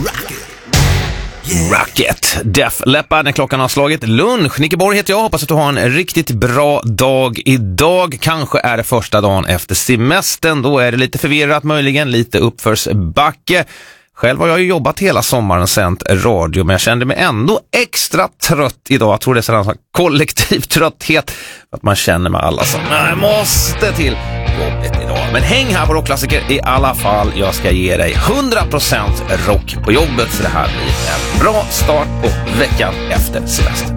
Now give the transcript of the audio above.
Rocket, Def Leppard när klockan har slagit lunch. Nicke Borg heter jag, hoppas att du har en riktigt bra dag idag. Kanske är det första dagen efter semestern, då är det lite förvirrat, möjligen lite uppförsbacke. Själv har jag ju jobbat hela sommaren sänt radio, men jag kände mig ändå extra trött idag. Jag tror det är sån kollektiv trötthet, att man känner med alla som måste till jobbet idag. Men häng här på Rockklassiker i alla fall. Jag ska ge dig 100% rock på jobbet, så det här blir en bra start på veckan efter semester.